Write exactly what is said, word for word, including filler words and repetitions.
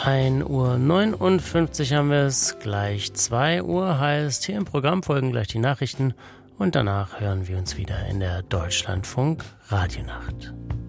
ein Uhr neunundfünfzig haben wir es, gleich zwei Uhr heißt, hier im Programm folgen gleich die Nachrichten und danach hören wir uns wieder in der Deutschlandfunk Radionacht.